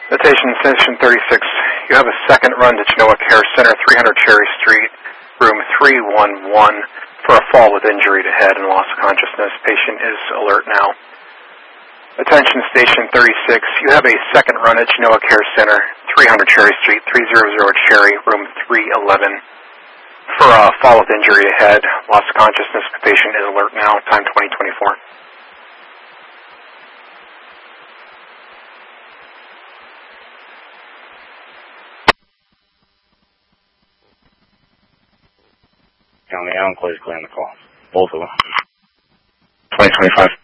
Citation Station 36. You have a second run to Genoa Care Center, 300 Cherry Street, room 311, for a fall with injury to head and loss of consciousness. Patient is alert now. Attention Station 36. You have a second run at Genoa Care Center, 300 Cherry Street, 300 Cherry, room 311, for a fall with injury to head, loss of consciousness. Patient is alert now. Time 2024. County Allen, please clear the call. Both of them. 2025.